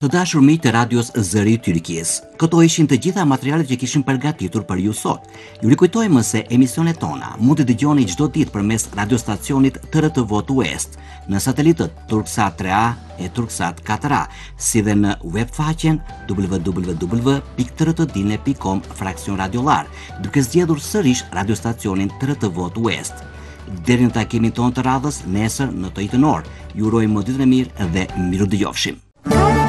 Të dashur miq të radios Zëri i Tyrkisë, këto ishin të gjitha materialet që kishim përgatitur për ju sot. Ju rikujtojmë se emisionet tona mund të dëgjoni çdo ditë përmes radiostacionit TRTV West, në satelitët Turksat 3A e Turksat 4A, si dhe në webfaqen www.trtdine.com/radiolar, duke zgjedhur sërish radiostacionin TRTV West. Deri në takimin tonë të radhës nesër në të njëjtën orë, ju urojmë ditën e mirë dhe miru dëgjofshim.